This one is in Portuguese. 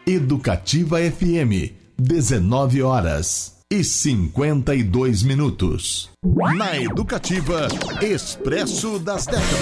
Educativa FM, 19h52. Na Educativa, Expresso das Décadas.